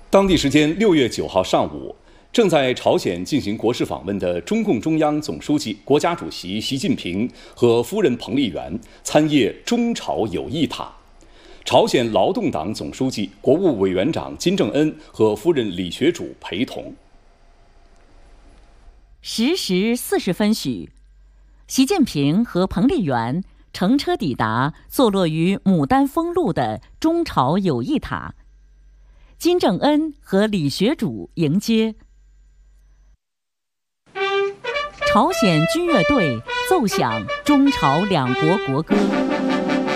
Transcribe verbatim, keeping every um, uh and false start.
当地时间六月九号上午，正在朝鲜进行国事访问的中共中央总书记、国家主席习近平和夫人彭丽媛参谒中朝友谊塔。朝鲜劳动党总书记、国务委员长金正恩和夫人李学主陪同。 十时四十分许，习近平和彭丽媛乘车抵达坐落于牡丹峰路的中朝友谊塔，金正恩和李学主迎接。朝鲜军乐队奏响中朝两国国歌。